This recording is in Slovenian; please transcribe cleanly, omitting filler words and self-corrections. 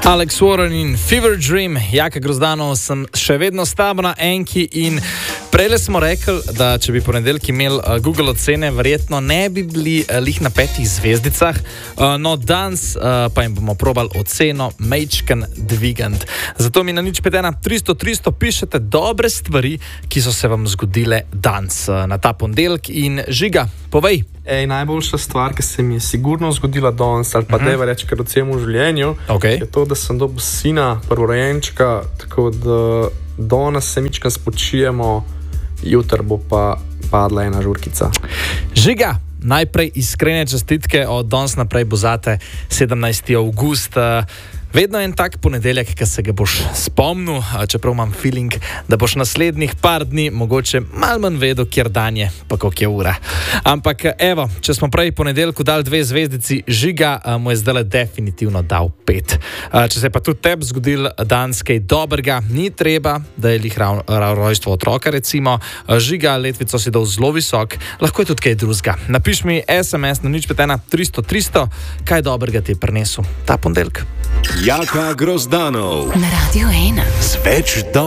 Alex Warren in Fever Dream, Jaka Grozdanov sem še vedno s tabo na enki in prejle smo rekli, da če bi ponedeljek imel Google ocene, verjetno ne bi bili lih na 5 zvezdicah, no danes pa jim bomo probali oceno majčken dvigant. Zato mi na 051 300 pišete dobre stvari, ki so se vam zgodile danes na ta ponedeljek in Žiga, povej. Najboljša stvar, ki se mi je sigurno zgodila danes, ali pa deva reči, kar ocenim v življenju, je to, da sem dobil sina, prvorojenčka, tako da danes se mičkam spočijemo, jutr bo pa padla ena žurkica. Žiga, najprej iskrene čestitke, od danes naprej bo zate 17. avgust. Vedno en tak ponedeljek, ki se ga boš spomnil, čeprav imam feeling, da boš naslednjih par dni mogoče malo manj vedel, kjer dan je, pa koliko je ura. Ampak evo, če smo prej ponedeljku dali 2 zvezdici, Žiga mu je zdaj definitivno dal 5. Če se je pa tudi tebi zgodil danes kaj dobrega, ni treba, da je lih rojstvo otroka recimo. Žiga, letvico si dal zelo visok, lahko je tudi kaj drugega. Napiš mi SMS na 051 300, kaj dobrega ti je prinesel ta ponedeljek. Jaka Grozdanov na Radio 1. Sveč